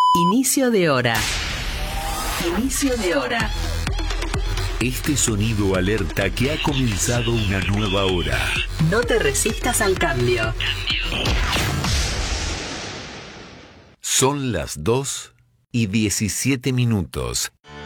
Inicio de hora. Inicio de hora. Este sonido alerta que ha comenzado una nueva hora. No te resistas al cambio. Son las 2:17.